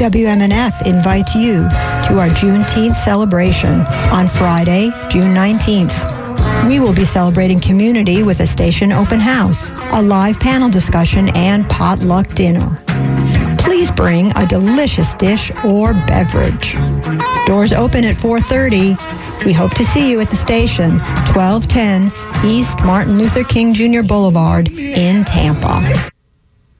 WMNF invites you to our Juneteenth celebration on Friday, June 19th. We will be celebrating community with a station open house, a live panel discussion, and potluck dinner. Please bring a delicious dish or beverage. Doors open at 4:30. We hope to see you at the station, 1210 East Martin Luther King Jr. Boulevard in Tampa.